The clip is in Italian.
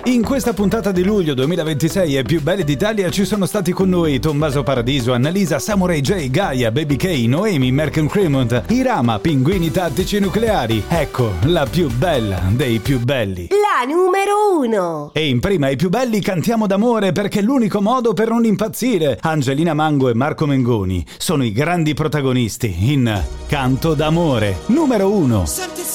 In questa puntata di luglio 2026 ai più belli d'Italia ci sono stati con noi Tommaso Paradiso, Annalisa, Samurai J, Gaia, Baby K, Noemi, Merken Cremont, Irama, Pinguini Tattici Nucleari. Ecco, la più bella dei più belli. La numero 1. E in prima ai più belli cantiamo d'amore perché è l'unico modo per non impazzire. Angelina Mango e Marco Mengoni sono i grandi protagonisti in Canto d'amore. Numero 1.